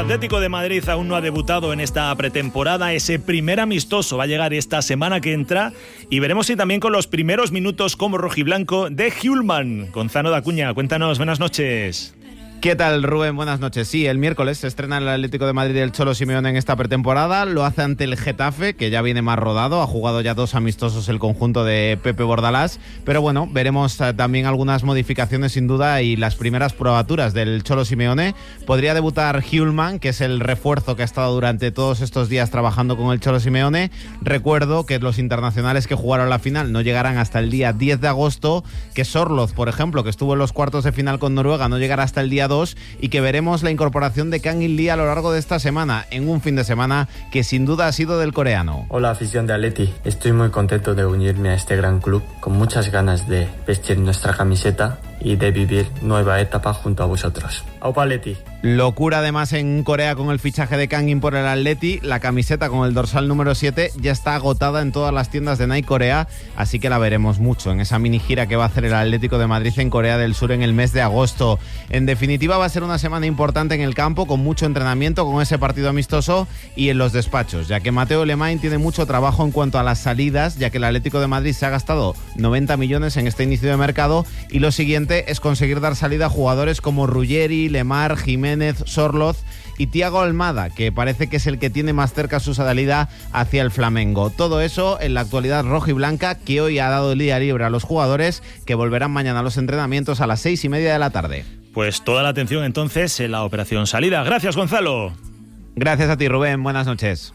Atlético de Madrid aún no ha debutado en esta pretemporada. Ese primer amistoso va a llegar esta semana que entra y veremos si también con los primeros minutos como rojiblanco de Hjulmand. Gonzalo Dacuña, cuéntanos, buenas noches. ¿Qué tal, Rubén? Buenas noches. Sí, el miércoles se estrena el Atlético de Madrid y el Cholo Simeone en esta pretemporada. Lo hace ante el Getafe, que ya viene más rodado. Ha jugado ya 2 amistosos el conjunto de Pepe Bordalás. Pero bueno, veremos también algunas modificaciones sin duda y las primeras probaturas del Cholo Simeone. Podría debutar Hjulmand, que es el refuerzo que ha estado durante todos estos días trabajando con el Cholo Simeone. Recuerdo que los internacionales que jugaron la final no llegarán hasta el día 10 de agosto, que Sorloth, por ejemplo, que estuvo en los cuartos de final con Noruega, no llegará hasta el día 2, y que veremos la incorporación de Kang In Lee a lo largo de esta semana, en un fin de semana que sin duda ha sido del coreano. Hola, afición de Atleti. Estoy muy contento de unirme a este gran club, con muchas ganas de vestir nuestra camiseta y de vivir nueva etapa junto a vosotros. ¡Aupa Atleti! Locura además en Corea con el fichaje de Kang In por el Atleti. La camiseta con el dorsal número 7 ya está agotada en todas las tiendas de Nike Corea, así que la veremos mucho en esa mini gira que va a hacer el Atlético de Madrid en Corea del Sur en el mes de agosto. En definitiva, va a ser una semana importante en el campo, con mucho entrenamiento, con ese partido amistoso y en los despachos, ya que Mateo Alemany tiene mucho trabajo en cuanto a las salidas, ya que el Atlético de Madrid se ha gastado 90 millones en este inicio de mercado y lo siguiente es conseguir dar salida a jugadores como Ruggeri, Lemar, Jiménez, Sorloth y Thiago Almada, que parece que es el que tiene más cerca su salida hacia el Flamengo. Todo eso en la actualidad rojiblanca, que hoy ha dado el día libre a los jugadores, que volverán mañana a los entrenamientos a las 6:30 de la tarde. Pues toda la atención entonces en la operación salida. Gracias, Gonzalo. Gracias a ti, Rubén. Buenas noches.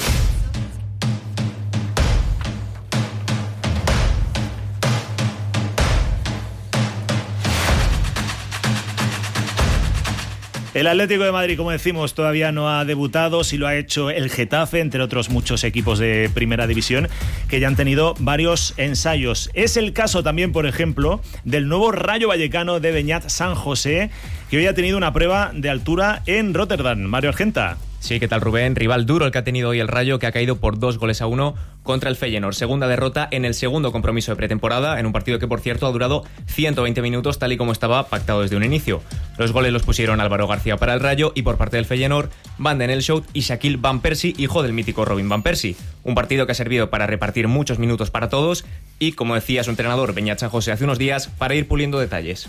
El Atlético de Madrid, como decimos, todavía no ha debutado, sí lo ha hecho el Getafe, entre otros muchos equipos de primera división que ya han tenido varios ensayos. Es el caso también, por ejemplo, del nuevo Rayo Vallecano de Beñat San José, que hoy ha tenido una prueba de altura en Rotterdam. Mario Argenta. Sí, ¿qué tal, Rubén? Rival duro el que ha tenido hoy el Rayo, que ha caído por 2-1 contra el Feyenoord. Segunda derrota en el segundo compromiso de pretemporada, en un partido que, por cierto, ha durado 120 minutos, tal y como estaba pactado desde un inicio. Los goles los pusieron Álvaro García para el Rayo y por parte del Feyenoord, Van den Elshout y Shaquille Van Persie, hijo del mítico Robin Van Persie. Un partido que ha servido para repartir muchos minutos para todos y, como decía su entrenador Beñat San José hace unos días, para ir puliendo detalles.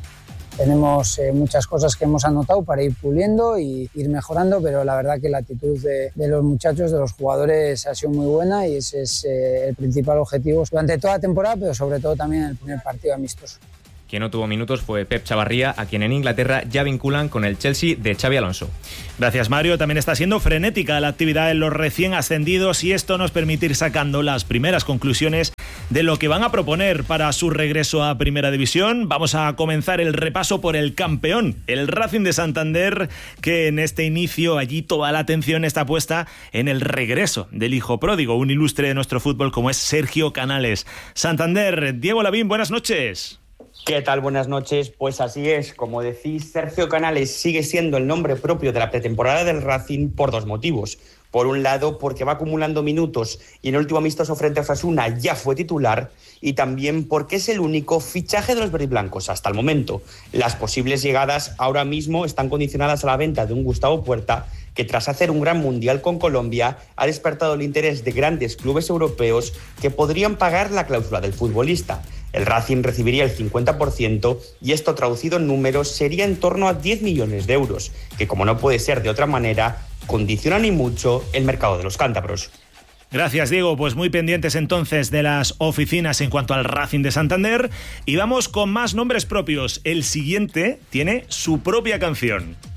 Tenemos muchas cosas que hemos anotado para ir puliendo y ir mejorando, pero la verdad que la actitud de los muchachos, de los jugadores, ha sido muy buena y ese es el principal objetivo durante toda la temporada, pero sobre todo también en el primer partido amistoso. Quien no tuvo minutos fue Pep Chavarría, a quien en Inglaterra ya vinculan con el Chelsea de Xabi Alonso. Gracias, Mario. También está siendo frenética la actividad en los recién ascendidos y esto nos permite ir sacando las primeras conclusiones de lo que van a proponer para su regreso a Primera División. Vamos a comenzar el repaso por el campeón, el Racing de Santander, que en este inicio allí toda la atención está puesta en el regreso del hijo pródigo, un ilustre de nuestro fútbol como es Sergio Canales. Santander, Diego Lavín, buenas noches. ¿Qué tal? Buenas noches. Pues así es, como decís, Sergio Canales sigue siendo el nombre propio de la pretemporada del Racing por 2 motivos. Por un lado, porque va acumulando minutos y en el último amistoso frente a Osasuna ya fue titular, y también porque es el único fichaje de los verdiblancos hasta el momento. Las posibles llegadas ahora mismo están condicionadas a la venta de un Gustavo Puerta, que tras hacer un gran mundial con Colombia ha despertado el interés de grandes clubes europeos que podrían pagar la cláusula del futbolista. El Racing recibiría el 50% y esto, traducido en números, sería en torno a 10 millones de euros, que, como no puede ser de otra manera, condicionan y mucho el mercado de los cántabros. Gracias, Diego. Pues muy pendientes entonces de las oficinas en cuanto al Racing de Santander y vamos con más nombres propios. El siguiente tiene su propia canción.